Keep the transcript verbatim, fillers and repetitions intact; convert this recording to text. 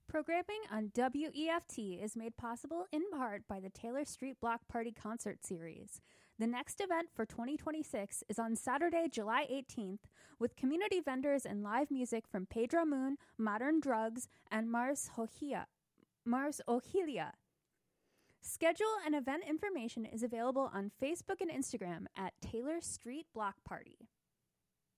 Programming on W E F T is made possible in part by the Taylor Street Block Party Concert Series. The next event for twenty twenty-six is on Saturday, July eighteenth, with community vendors and live music from Pedro Moon, Modern Drugs, and Mars Ohia. Mars Ohilia. Schedule and event information is available on Facebook and Instagram at Taylor Street Block Party.